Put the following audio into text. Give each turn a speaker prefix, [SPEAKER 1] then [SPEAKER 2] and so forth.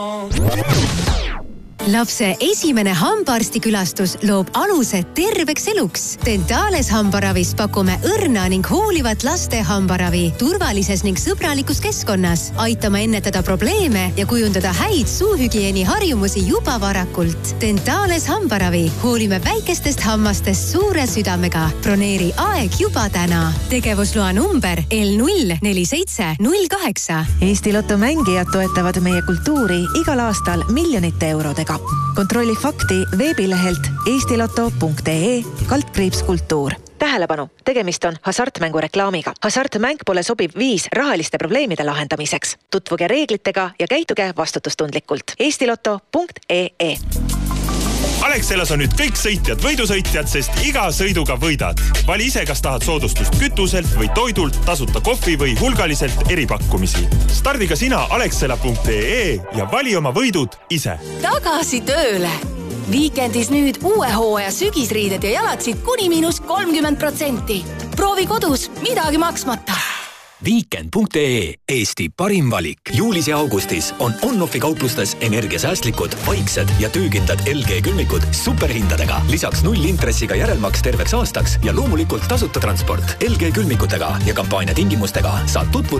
[SPEAKER 1] Lapse esimene hambaarstikülastus loob aluse terveks eluks. Dentales hambaravis pakume õrna ning hoolivat laste hambaravi turvalises ning sõbralikus keskkonnas. Aitame ennetada probleeme ja kujundada häid suuhügieeni harjumusi juba varakult. Dentales hambaravi. Hoolime väikestest hammastest suure südamega. Broneeri aeg juba täna. Tegevusloa number L04708.
[SPEAKER 2] Eesti Lotto mängijad toetavad meie kultuuri igal aastal miljonite eurodega. Kontrolli fakti veebilehelt eestiloto.ee/kultuur. Tähelepanu, tegemist on hasartmängu reklaamiga. Hasartmäng pole sobiv viis rahaliste probleemide lahendamiseks. Tutvuge reeglitega ja käituge vastutustundlikult. eestiloto.ee.
[SPEAKER 3] Alexelas on nüüd kõik sõitjad võidusõitjad, sest iga sõiduga võidad. Vali ise, kas tahad soodustust kütuselt või toidult, tasuta kohvi või hulgaliselt eripakkumisi. Stardi ka sina alexela.ee ja vali oma võidud ise.
[SPEAKER 4] Tagasi tööle! Viikendis nüüd uue hooaja sügisriided ja jalatsid kuni -30%. Proovi kodus, midagi maksmata.
[SPEAKER 5] Weekend.ee, Eesti parim valik. Juulis ja augustis on on-offi kauplustes energiasäästlikud, vaiksed ja töökindlad LG külmikud superhindadega. Lisaks 0 intressiga järelmaks terveks aastaks ja loomulikult tasuta transport. LG külmikutega ja kampaania tingimustega saad tutvuda